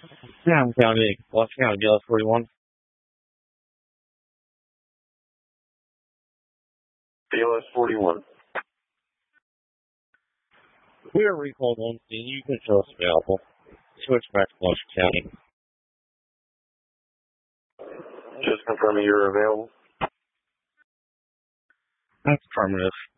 Sam County, Los County, Dallas 41. BLS 41. We are recalled on scene. You can show us available. Switch back to Los County. Just confirming you're available. That's affirmative.